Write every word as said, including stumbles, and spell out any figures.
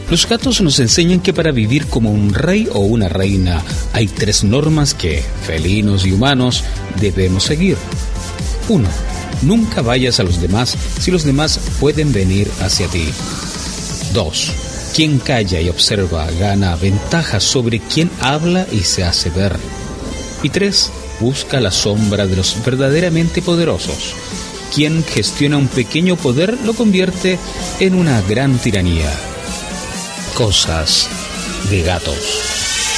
Los gatos nos enseñan que para vivir como un rey o una reina hay tres normas que, felinos y humanos, debemos seguir. uno. Nunca vayas a los demás si los demás pueden venir hacia ti. dos. Quien calla y observa gana ventaja sobre quien habla y se hace ver. Y tres. Busca la sombra de los verdaderamente poderosos. Quien gestiona un pequeño poder lo convierte en una gran tiranía. Cosas de gatos.